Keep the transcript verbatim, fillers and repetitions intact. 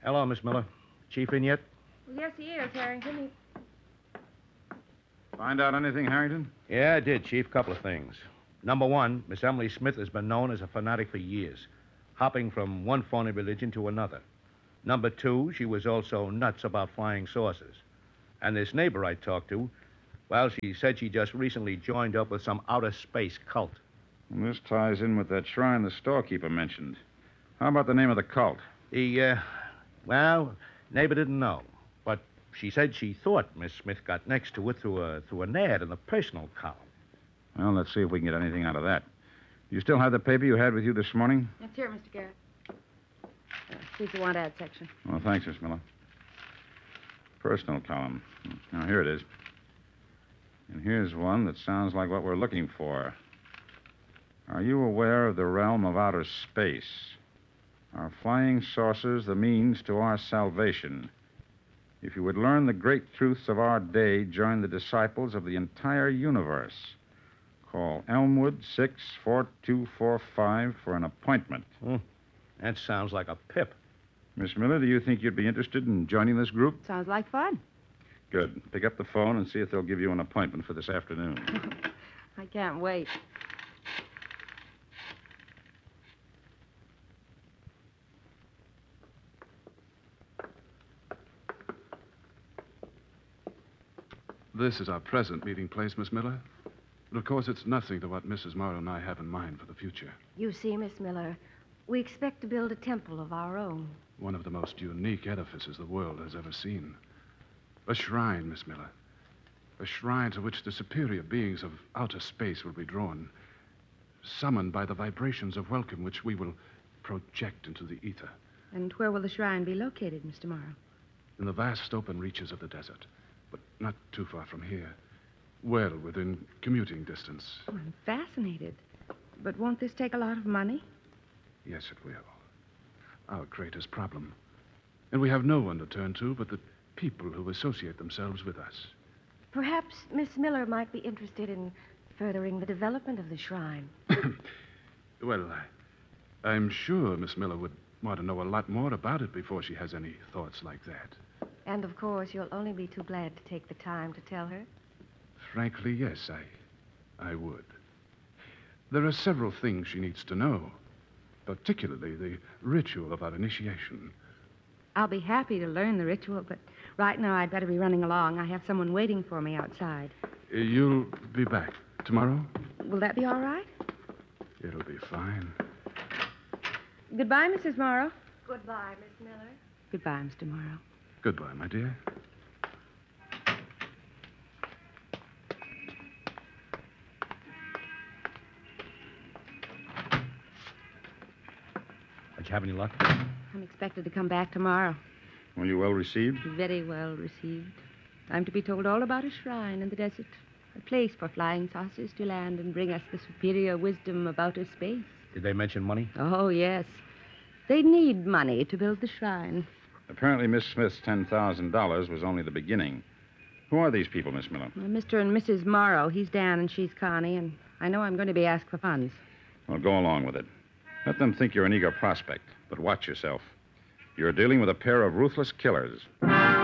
Hello, Miss Miller. Chief in yet? Well, yes, he is, Harrington. He... Find out anything, Harrington? Yeah, I did, Chief. Couple of things. Number one, Miss Emily Smith has been known as a fanatic for years, hopping from one phony religion to another. Number two, she was also nuts about flying saucers. And this neighbor I talked to, well, she said she just recently joined up with some outer space cult. And this ties in with that shrine the storekeeper mentioned. How about the name of the cult? The, uh, well, neighbor didn't know. But she said she thought Miss Smith got next to it through a, through an ad in the personal column. Well, let's see if we can get anything out of that. You still have the paper you had with you this morning? That's here, Mister Garrett. Uh, see the want ad section. Well, thanks, Miss Miller. Personal column. Now, here it is. And here's one that sounds like what we're looking for. Are you aware of the realm of outer space? Are flying saucers the means to our salvation? If you would learn the great truths of our day, join the disciples of the entire universe. Call Elmwood six four two four five for an appointment. Hmm. That sounds like a pip. Miss Miller, do you think you'd be interested in joining this group? Sounds like fun. Good. Pick up the phone and see if they'll give you an appointment for this afternoon. I can't wait. This is our present meeting place, Miss Miller. But of course, it's nothing to what Missus Morrow and I have in mind for the future. You see, Miss Miller, we expect to build a temple of our own. One of the most unique edifices the world has ever seen. A shrine, Miss Miller. A shrine to which the superior beings of outer space will be drawn, summoned by the vibrations of welcome which we will project into the ether. And where will the shrine be located, Mister Morrow? In the vast open reaches of the desert, but not too far from here. Well within commuting distance. Oh, I'm fascinated. But won't this take a lot of money? Yes, it will. Our greatest problem. And we have no one to turn to but the people who associate themselves with us. Perhaps Miss Miller might be interested in furthering the development of the shrine. Well, I, I'm sure Miss Miller would want to know a lot more about it before she has any thoughts like that. And, of course, you'll only be too glad to take the time to tell her. Frankly, yes, I, I would. There are several things she needs to know, particularly the ritual of our initiation. I'll be happy to learn the ritual, but right now I'd better be running along. I have someone waiting for me outside. Uh, You'll be back tomorrow? Will that be all right? It'll be fine. Goodbye, Missus Morrow. Goodbye, Miss Miller. Goodbye, Mister Morrow. Goodbye, my dear. Did you have any luck? I'm expected to come back tomorrow. Were you well received? Very well received. I'm to be told all about a shrine in the desert. A place for flying saucers to land and bring us the superior wisdom of outer space. Did they mention money? Oh, yes. They need money to build the shrine. Apparently, Miss Smith's ten thousand dollars was only the beginning. Who are these people, Miss Miller? Well, Mister and Missus Morrow, he's Dan and she's Connie, and I know I'm going to be asked for funds. Well, go along with it. Let them think you're an eager prospect, but watch yourself. You're dealing with a pair of ruthless killers.